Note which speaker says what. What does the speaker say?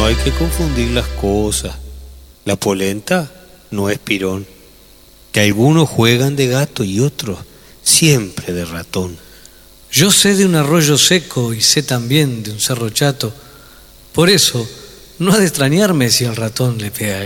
Speaker 1: No hay que confundir las cosas. La polenta no es pirón. Que algunos juegan de gato y otros siempre de ratón.
Speaker 2: Yo sé de un arroyo seco y sé también de un cerro chato. Por eso, no ha de extrañarme si el ratón le pega